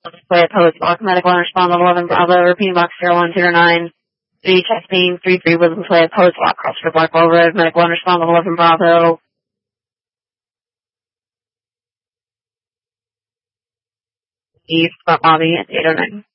Play at post box, medical and respond level 11 Bravo, repeating box 0109. 3 testing, 3 with play at post box, cross for Blackwell Road, medical and respond level 11 Bravo. East, Front Lobby at 809.